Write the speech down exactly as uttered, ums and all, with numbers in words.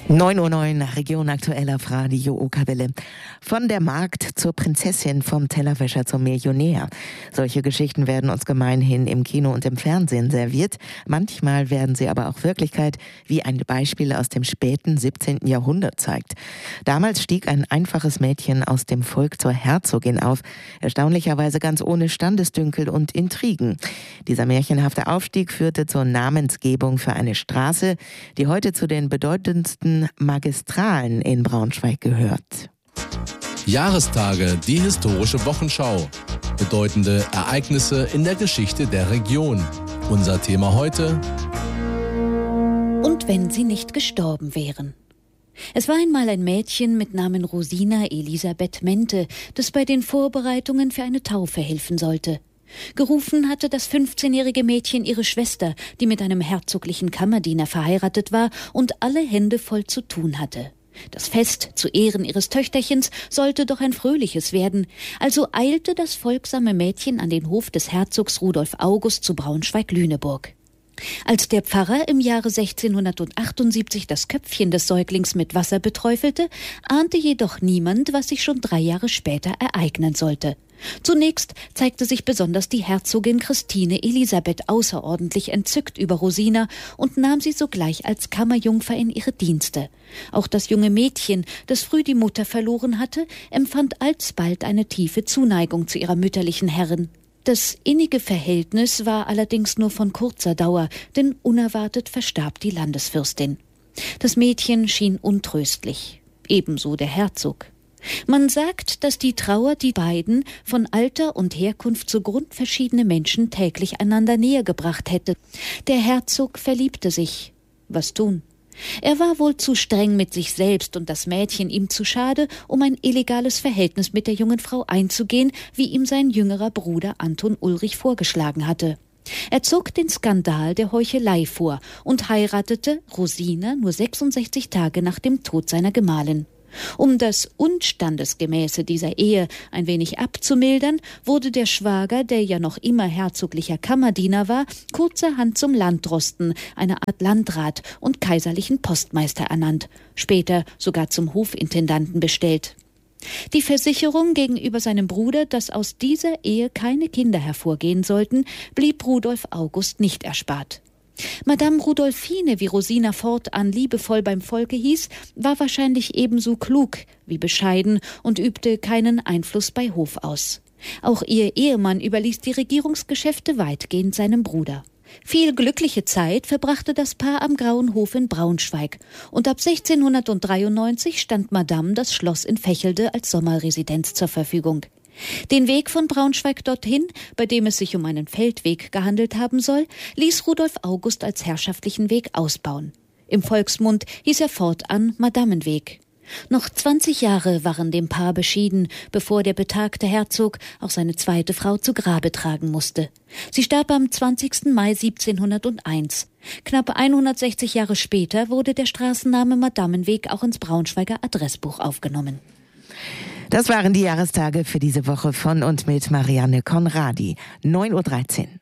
neun Uhr neun, Region aktuell auf Radio Okerwelle. Von der Magd zur Prinzessin, vom Tellerwäscher zum Millionär. Solche Geschichten werden uns gemeinhin im Kino und im Fernsehen serviert. Manchmal werden sie aber auch Wirklichkeit, wie ein Beispiel aus dem späten siebzehnten Jahrhundert zeigt. Damals stieg ein einfaches Mädchen aus dem Volk zur Herzogin auf, erstaunlicherweise ganz ohne Standesdünkel und Intrigen. Dieser märchenhafte Aufstieg führte zur Namensgebung für eine Straße, die heute zu den bedeutendsten Magistralen in Braunschweig gehört. Jahrestage, die historische Wochenschau. Bedeutende Ereignisse in der Geschichte der Region. Unser Thema heute: Und wenn sie nicht gestorben wären. Es war einmal ein Mädchen mit Namen Rosina Elisabeth Mente, das bei den Vorbereitungen für eine Taufe helfen sollte. Gerufen hatte das fünfzehnjährige Mädchen ihre Schwester, die mit einem herzoglichen Kammerdiener verheiratet war und alle Hände voll zu tun hatte. Das Fest zu Ehren ihres Töchterchens sollte doch ein fröhliches werden, also eilte das folgsame Mädchen an den Hof des Herzogs Rudolf August zu Braunschweig-Lüneburg. Als der Pfarrer im Jahre sechzehnhundertachtundsiebzig das Köpfchen des Säuglings mit Wasser beträufelte, ahnte jedoch niemand, was sich schon drei Jahre später ereignen sollte. Zunächst zeigte sich besonders die Herzogin Christine Elisabeth außerordentlich entzückt über Rosina und nahm sie sogleich als Kammerjungfer in ihre Dienste. Auch das junge Mädchen, das früh die Mutter verloren hatte, empfand alsbald eine tiefe Zuneigung zu ihrer mütterlichen Herrin. Das innige Verhältnis war allerdings nur von kurzer Dauer, denn unerwartet verstarb die Landesfürstin. Das Mädchen schien untröstlich, ebenso der Herzog. Man sagt, dass die Trauer die beiden von Alter und Herkunft so grundverschiedene Menschen täglich einander näher gebracht hätte. Der Herzog verliebte sich. Was tun? Er war wohl zu streng mit sich selbst und das Mädchen ihm zu schade, um ein illegales Verhältnis mit der jungen Frau einzugehen, wie ihm sein jüngerer Bruder Anton Ulrich vorgeschlagen hatte. Er zog den Skandal der Heuchelei vor und heiratete Rosina nur sechsundsechzig Tage nach dem Tod seiner Gemahlin. Um das Unstandesgemäße dieser Ehe ein wenig abzumildern, wurde der Schwager, der ja noch immer herzoglicher Kammerdiener war, kurzerhand zum Landdrosten, eine Art Landrat und kaiserlichen Postmeister ernannt, später sogar zum Hofintendanten bestellt. Die Versicherung gegenüber seinem Bruder, dass aus dieser Ehe keine Kinder hervorgehen sollten, blieb Rudolf August nicht erspart. Madame Rudolfine, wie Rosina fortan liebevoll beim Volke hieß, war wahrscheinlich ebenso klug wie bescheiden und übte keinen Einfluss bei Hof aus. Auch ihr Ehemann überließ die Regierungsgeschäfte weitgehend seinem Bruder. Viel glückliche Zeit verbrachte das Paar am Grauen Hof in Braunschweig und ab sechzehnhundertdreiundneunzig stand Madame das Schloss in Vechelde als Sommerresidenz zur Verfügung. Den Weg von Braunschweig dorthin, bei dem es sich um einen Feldweg gehandelt haben soll, ließ Rudolf August als herrschaftlichen Weg ausbauen. Im Volksmund hieß er fortan Madamenweg. Noch zwanzig Jahre waren dem Paar beschieden, bevor der betagte Herzog auch seine zweite Frau zu Grabe tragen musste. Sie starb am zwanzigsten Mai siebzehnhunderteins. Knapp hundertsechzig Jahre später wurde der Straßenname Madamenweg auch ins Braunschweiger Adressbuch aufgenommen. Das waren die Jahrestage für diese Woche von und mit Marianne Konradi. neun Uhr dreizehn.